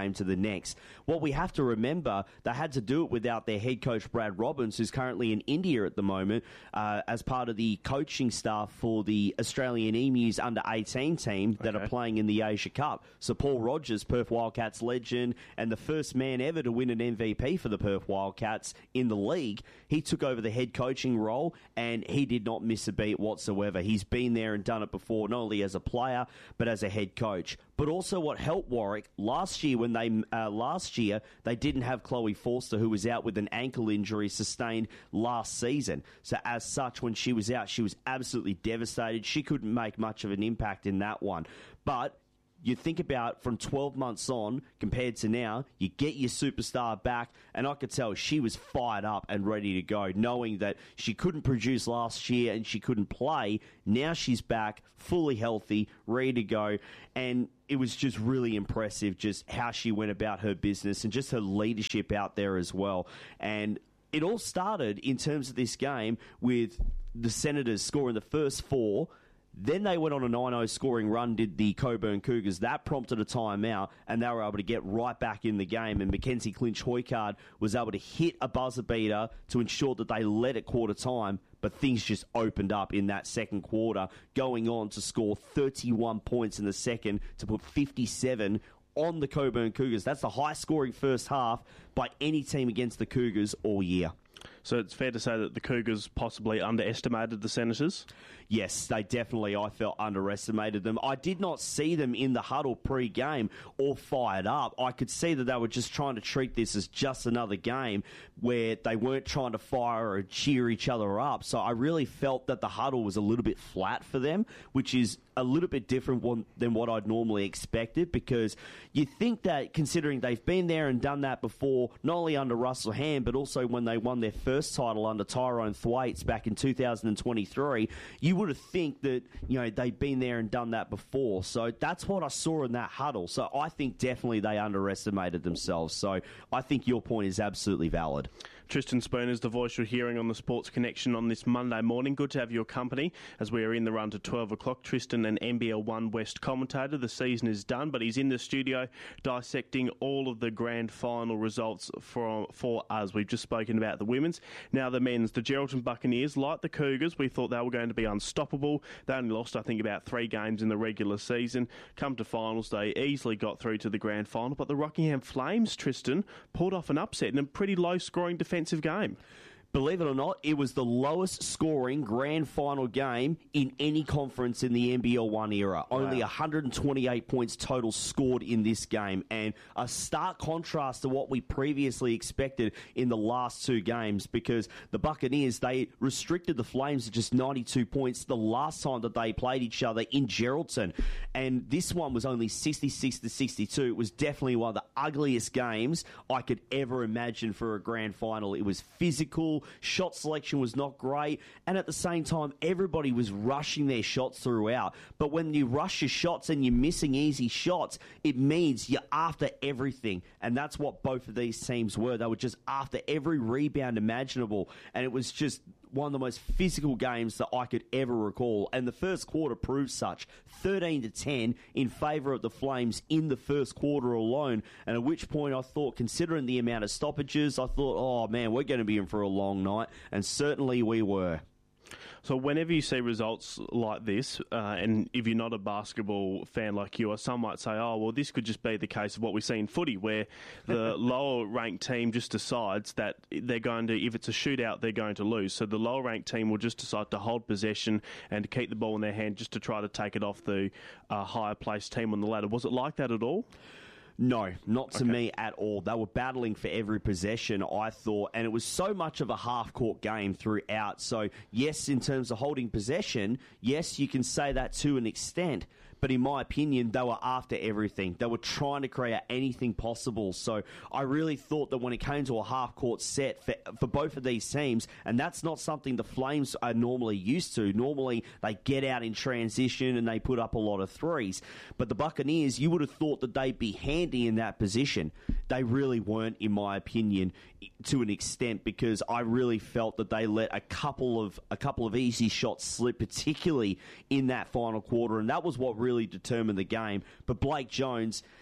next. What we have to remember, they had to do it without their head coach, Brad Robbins, who's currently in India at the moment uh, as part of the coaching staff for the Australian Emus under eighteen team that Okay. are playing in the Asia Cup. So Paul Rogers, Perth Wildcats legend, and the first man ever to win an M V P for the Perth Wildcats in the league, he took over the head coaching role, and he did not miss a beat whatsoever. He's been there and done it before, not only as a player, but as a head coach. But also what helped Warwick, last year when they uh, last year they didn't have Chloe Forster, who was out with an ankle injury sustained last season. So as such, when she was out, she was absolutely devastated. She couldn't make much of an impact in that one. But you think about from twelve months on compared to now, you get your superstar back, and I could tell she was fired up and ready to go, knowing that she couldn't produce last year and she couldn't play. Now she's back, fully healthy, ready to go, and it was just really impressive just how she went about her business and just her leadership out there as well. And it all started in terms of this game with the Senators scoring the first four. Then they went on a nine oh scoring run, did the Coburn Cougars. That prompted a timeout, and they were able to get right back in the game. And Mackenzie Clinch-Hoycard was able to hit a buzzer beater to ensure that they led at quarter time. But things just opened up in that second quarter, going on to score thirty-one points in the second to put fifty-seven on the Coburn Cougars. That's the high-scoring first half by any team against the Cougars all year. So it's fair to say that the Cougars possibly underestimated the Senators? Yes, they definitely, I felt, underestimated them. I did not see them in the huddle pre-game all fired up. I could see that they were just trying to treat this as just another game where they weren't trying to fire or cheer each other up. So I really felt that the huddle was a little bit flat for them, which is a little bit different one, than what I'd normally expected, because you think that considering they've been there and done that before, not only under Russell Hand, but also when they won their first title under Tyrone Thwaites back in two thousand twenty-three, you would have think that, you know, they've been there and done that before. So that's what I saw in that huddle. So I think definitely they underestimated themselves. So I think your point is absolutely valid. Tristan Spoon is the voice you're hearing on the Sports Connection on this Monday morning. Good to have your company as we are in the run to twelve o'clock. Tristan, an N B L one West commentator. The season is done, but he's in the studio dissecting all of the grand final results for, for us. We've just spoken about the women's. Now the men's. The Geraldton Buccaneers, like the Cougars, we thought they were going to be unstoppable. They only lost, I think, about three games in the regular season. Come to finals, they easily got through to the grand final. But the Rockingham Flames, Tristan, pulled off an upset in a pretty low-scoring defensive game. Believe it or not, it was the lowest scoring grand final game in any conference in the N B L one era. Wow. Only one hundred twenty-eight points total scored in this game, and a stark contrast to what we previously expected in the last two games, because the Buccaneers, they restricted the Flames to just ninety-two points the last time that they played each other in Geraldton, and this one was only sixty-six to sixty-two. It was definitely one of the ugliest games I could ever imagine for a grand final. It was physical. Shot selection was not great, and at the same time, everybody was rushing their shots throughout. But when you rush your shots and you're missing easy shots, it means you're after everything, and that's what both of these teams were. They were just after every rebound imaginable, and it was just one of the most physical games that I could ever recall, and the first quarter proved such. thirteen to ten in favour of the Flames in the first quarter alone, and at which point I thought, considering the amount of stoppages, I thought, oh man, we're going to be in for a long night, and certainly we were. So whenever you see results like this, uh, and if you're not a basketball fan like you are, some might say, oh, well, this could just be the case of what we see in footy, where the lower-ranked team just decides that they're going to, if it's a shootout, they're going to lose. So the lower-ranked team will just decide to hold possession and to keep the ball in their hand just to try to take it off the uh, higher-placed team on the ladder. Was it like that at all? No, not to Okay. me at all. They were battling for every possession, I thought, and it was so much of a half-court game throughout. So, yes, in terms of holding possession, yes, you can say that to an extent, but in my opinion, they were after everything. They were trying to create anything possible. So I really thought that when it came to a half-court set for, for both of these teams, and that's not something the Flames are normally used to. Normally, they get out in transition and they put up a lot of threes. But the Buccaneers, you would have thought that they'd be handy in that position. They really weren't, in my opinion, to an extent, because I really felt that they let a couple of a couple of easy shots slip, particularly in that final quarter, and that was what really determined the game. But Blake Jones,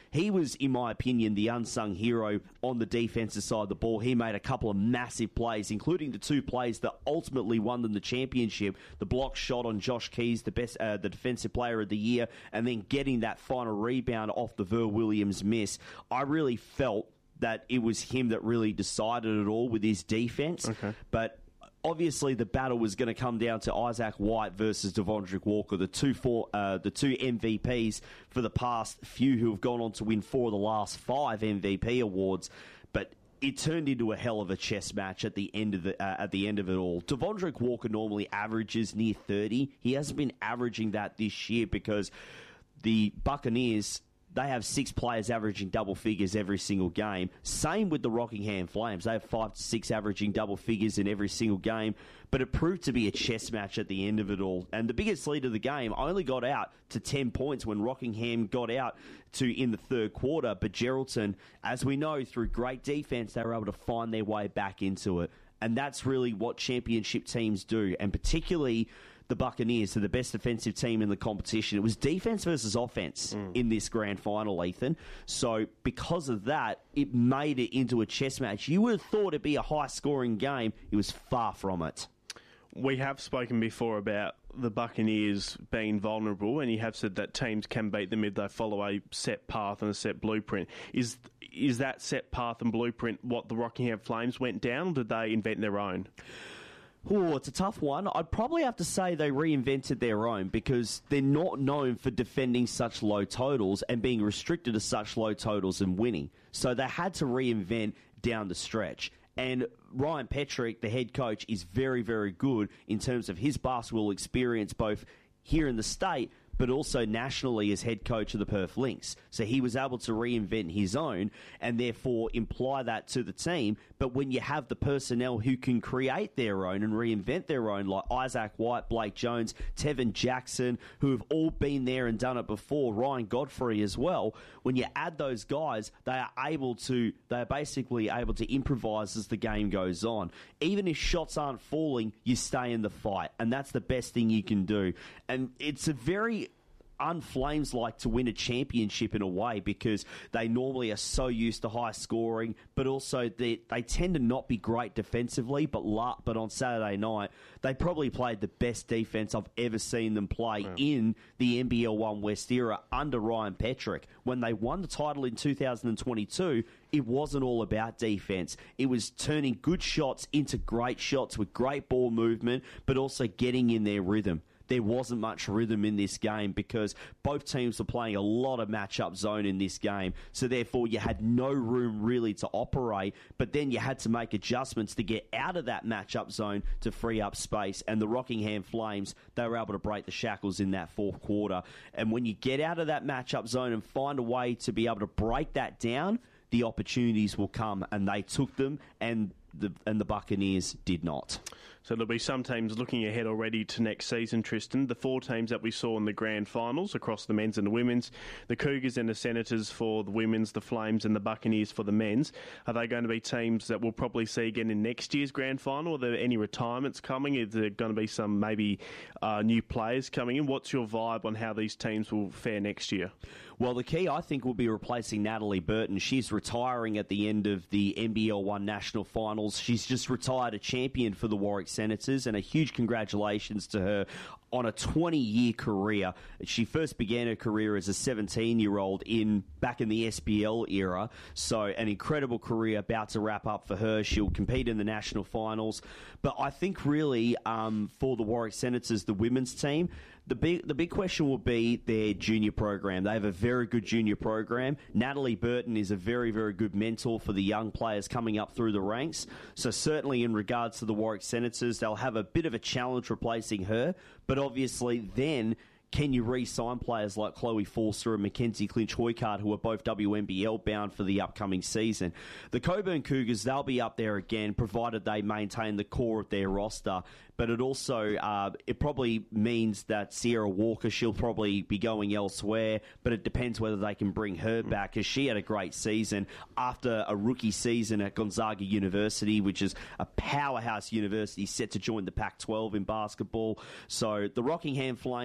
he was, in my opinion, the unsung hero on the defensive side of the ball. He made a couple of massive plays, including the two plays that ultimately won them the championship. The block shot on Josh Keys, the best, uh, the defensive player of the year, and then getting that final rebound off the Ver Williams miss. I really felt that it was him that really decided it all with his defense. Okay. But obviously, the battle was going to come down to Isaac White versus Devondrick Walker, the two four, uh, the two M V Ps for the past few who have gone on to win four of the last five M V P awards. But it turned into a hell of a chess match at the end of the uh, at the end of it all. Devondrick Walker normally averages near thirty. He hasn't been averaging that this year because the Buccaneers, they have six players averaging double figures every single game. Same with the Rockingham Flames. They have five to six averaging double figures in every single game. But it proved to be a chess match at the end of it all. And the biggest lead of the game only got out to ten points when Rockingham got out to in the third quarter. But Geraldton, as we know, through great defense, they were able to find their way back into it. And that's really what championship teams do. And particularly the Buccaneers are the best defensive team in the competition. It was defense versus offense mm. in this grand final, Ethan. So because of that, it made it into a chess match. You would have thought it'd be a high-scoring game. It was far from it. We have spoken before about the Buccaneers being vulnerable, and you have said that teams can beat them if they follow a set path and a set blueprint. Is is that set path and blueprint what the Rockingham Flames went down, or did they invent their own? Oh, it's a tough one. I'd probably have to say they reinvented their own because they're not known for defending such low totals and being restricted to such low totals and winning. So they had to reinvent down the stretch. And Ryan Petrick, the head coach, is very, very good in terms of his basketball experience both here in the state but also nationally as head coach of the Perth Lynx. So he was able to reinvent his own and therefore imply that to the team. But when you have the personnel who can create their own and reinvent their own, like Isaac White, Blake Jones, Tevin Jackson, who have all been there and done it before, Ryan Godfrey as well, when you add those guys, they are able to, they are basically able to improvise as the game goes on. Even if shots aren't falling, you stay in the fight, and that's the best thing you can do. And it's a very un-Flames like to win a championship in a way because they normally are so used to high scoring, but also they, they tend to not be great defensively, but la- but on Saturday night, they probably played the best defense I've ever seen them play yeah. in the N B L one West era under Ryan Petrick. When they won the title in two thousand twenty-two, it wasn't all about defense. It was turning good shots into great shots with great ball movement, but also getting in their rhythm. There wasn't much rhythm in this game because both teams were playing a lot of matchup zone in this game. So therefore, you had no room really to operate, but then you had to make adjustments to get out of that matchup zone to free up space. And the Rockingham Flames, they were able to break the shackles in that fourth quarter. And when you get out of that matchup zone and find a way to be able to break that down, the opportunities will come, and they took them, and the and the Buccaneers did not. So there'll be some teams looking ahead already to next season, Tristan. The four teams that we saw in the grand finals across the men's and the women's, the Cougars and the Senators for the women's, the Flames and the Buccaneers for the men's. Are they going to be teams that we'll probably see again in next year's grand final? Are there any retirements coming? Is there going to be some maybe uh, new players coming in? What's your vibe on how these teams will fare next year? Well, the key, I think, will be replacing Natalie Burton. She's retiring at the end of the N B L one National Finals. She's just retired a champion for the Warwick Senators, and a huge congratulations to her on a twenty-year career. She first began her career as a seventeen-year-old in back in the S B L era, so an incredible career about to wrap up for her. She'll compete in the National Finals. But I think really um, for the Warwick Senators, the women's team, The big the big question will be their junior program. They have a very good junior program. Natalie Burton is a very, very good mentor for the young players coming up through the ranks. So certainly in regards to the Warwick Senators, they'll have a bit of a challenge replacing her. But obviously then, can you re-sign players like Chloe Forster and Mackenzie Clinch-Hoycart, who are both W N B L bound for the upcoming season? The Coburn Cougars, they'll be up there again, provided they maintain the core of their roster. But it also, uh, it probably means that Sierra Walker, she'll probably be going elsewhere, but it depends whether they can bring her back, because she had a great season after a rookie season at Gonzaga University, which is a powerhouse university set to join the Pac twelve in basketball. So the Rockingham Flames, they'll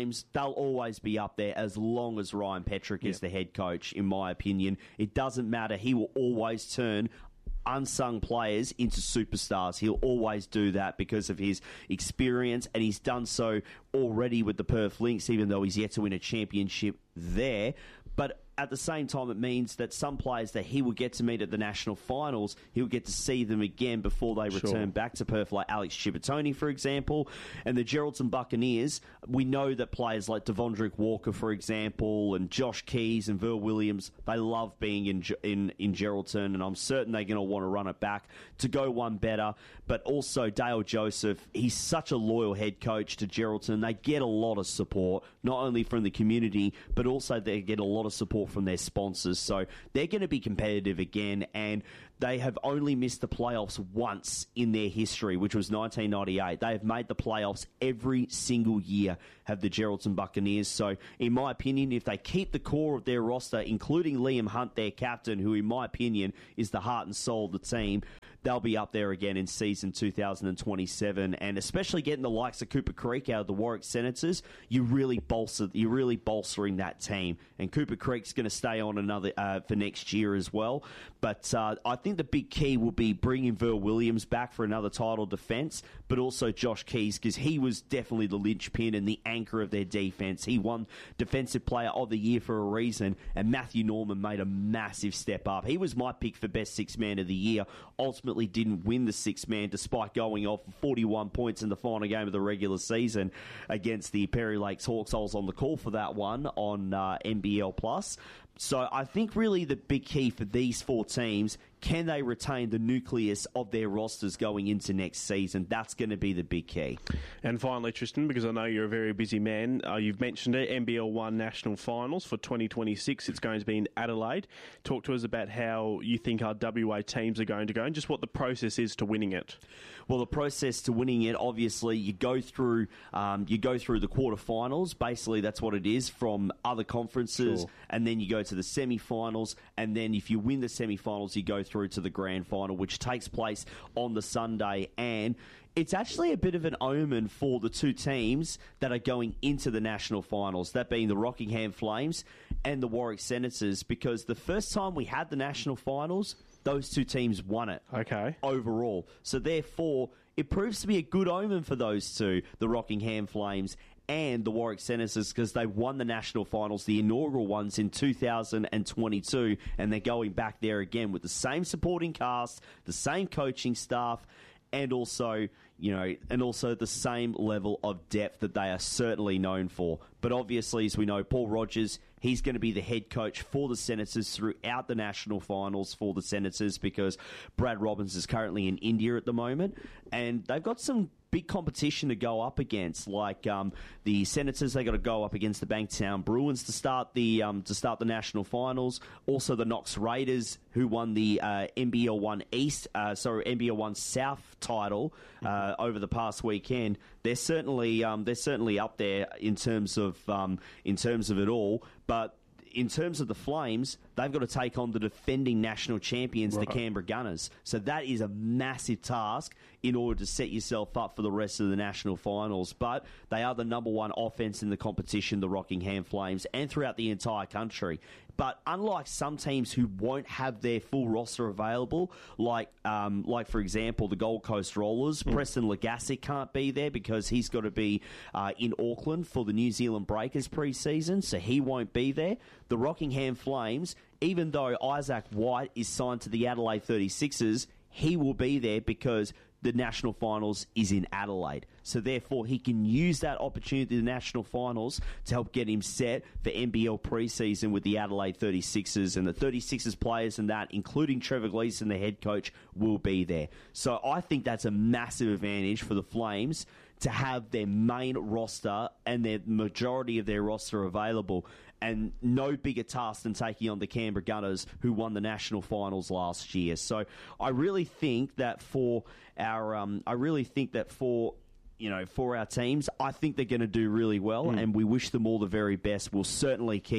they'll always be up there as long as Ryan Petrick is the head coach, in my opinion. It doesn't matter. He will always turn unsung players into superstars. He'll always do that because of his experience, and he's done so already with the Perth Lynx, even though he's yet to win a championship there. But at the same time, it means that some players that he will get to meet at the national finals, he'll get to see them again before they Sure. return back to Perth, like Alex Chibitoni, for example. And the Geraldton Buccaneers, we know that players like Devondrick Walker, for example, and Josh Keys and Verl Williams, they love being in in, in Geraldton, and I'm certain they're going to want to run it back to go one better. But also Dale Joseph, he's such a loyal head coach to Geraldton. They get a lot of support, not only from the community, but also they get a lot of support from their sponsors. So they're going to be competitive again, and they have only missed the playoffs once in their history, which was nineteen ninety-eight. They have made the playoffs every single year, have the Geraldton Buccaneers. So, in my opinion, if they keep the core of their roster, including Liam Hunt, their captain, who, in my opinion, is the heart and soul of the team, they'll be up there again in season two thousand twenty-seven. And especially getting the likes of Cooper Creek out of the Warwick Senators, you really bolster, you're really bolstering that team. And Cooper Creek's going to stay on another uh, for next year as well. But uh, I think the big key will be bringing Verl Williams back for another title defence, but also Josh Keys, because he was definitely the linchpin and the anchor of their defence. He won Defensive Player of the Year for a reason, and Matthew Norman made a massive step up. He was my pick for Best Six Man of the Year. Ultimately didn't win the Six Man despite going off forty-one points in the final game of the regular season against the Perry Lakes Hawks. I was on the call for that one on uh, N B L Plus. So I think really the big key for these four teams, can they retain the nucleus of their rosters going into next season? That's going to be the big key. And finally, Tristan, because I know you're a very busy man, uh, you've mentioned it, N B L one National Finals for twenty twenty-six. It's going to be in Adelaide. Talk to us about how you think our W A teams are going to go and just what the process is to winning it. Well, the process to winning it, obviously, you go through um, you go through the quarterfinals. Basically, that's what it is from other conferences, Sure. and then you go to the semi-finals, and then if you win the semi-finals, you go through to the grand final, which takes place on the Sunday. And it's actually a bit of an omen for the two teams that are going into the national finals, that being the Rockingham Flames and the Warwick Senators, because the first time we had the national finals, those two teams won it. Okay. Overall. So therefore, it proves to be a good omen for those two, the Rockingham Flames and the Warwick Senators, because they won the national finals, the inaugural ones, in two thousand twenty-two, and they're going back there again with the same supporting cast, the same coaching staff, and also, you know, and also the same level of depth that they are certainly known for. But obviously, as we know, Paul Rogers, he's going to be the head coach for the Senators throughout the national finals for the Senators, because Brad Robbins is currently in India at the moment, and they've got some big competition to go up against. Like um, the Senators, they got to go up against the Bankstown Bruins to start the um, to start the national finals. Also, the Knox Raiders, who won the uh, N B L one East, uh, sorry, N B L one South title uh, over the past weekend. They're certainly um, they're certainly up there in terms of um, in terms of it all, but. In terms of the Flames, they've got to take on the defending national champions, Right. the Canberra Gunners. So that is a massive task in order to set yourself up for the rest of the national finals. But they are the number one offense in the competition, the Rockingham Flames, and throughout the entire country. But unlike some teams who won't have their full roster available, like, um, like for example, the Gold Coast Rollers, mm. Preston Legassic can't be there because he's got to be uh, in Auckland for the New Zealand Breakers pre-season, so he won't be there. The Rockingham Flames, even though Isaac White is signed to the Adelaide thirty-sixers, he will be there because the national finals is in Adelaide. So therefore, he can use that opportunity, the national finals, to help get him set for N B L preseason with the Adelaide thirty-sixers. And the thirty-sixers players and that, including Trevor Gleeson, the head coach, will be there. So I think that's a massive advantage for the Flames to have their main roster and their majority of their roster available. And no bigger task than taking on the Canberra Gunners, who won the national finals last year. So I really think that for our, um, I really think that for, you know, for our teams, I think they're going to do really well, mm. and we wish them all the very best. We'll certainly keep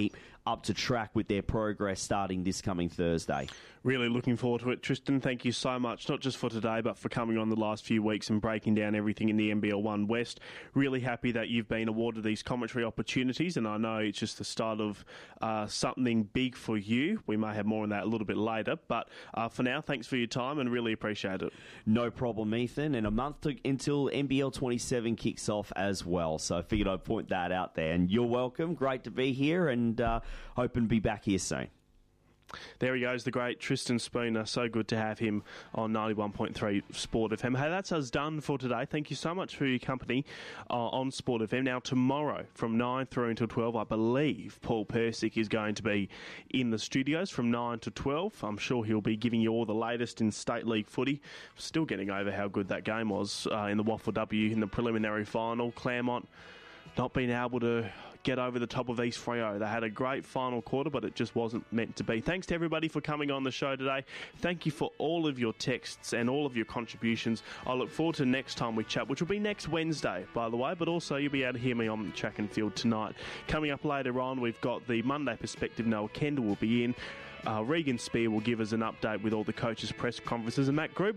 up to track with their progress starting this coming Thursday. Really looking forward to it. Tristan, thank you so much, not just for today, but for coming on the last few weeks and breaking down everything in the N B L one West. Really happy that you've been awarded these commentary opportunities, and I know it's just the start of uh, something big for you. We may have more on that a little bit later, but uh, for now, thanks for your time and really appreciate it. No problem, Ethan, and a month to, until N B L twenty-seven kicks off as well, so I figured I'd point that out there. And you're welcome. Great to be here, and uh, hoping to be back here soon. There he goes, the great Tristan Spooner. So good to have him on ninety-one point three Sport F M. Hey, that's us done for today. Thank you so much for your company uh, on Sport F M. Now, tomorrow from nine through until twelve, I believe Paul Persick is going to be in the studios from nine to twelve. I'm sure he'll be giving you all the latest in State League footy. Still getting over how good that game was uh, in the Waffle W in the preliminary final. Claremont not being able to get over the top of East Freo. They had a great final quarter, but it just wasn't meant to be. Thanks to everybody for coming on the show today. Thank you for all of your texts and all of your contributions. I look forward to next time we chat, which will be next Wednesday, by the way, but also you'll be able to hear me on Track and Field tonight. Coming up later on, we've got the Monday Perspective. Noah Kendall will be in. Uh, Regan Spear will give us an update with all the coaches' press conferences, and Matt Gruber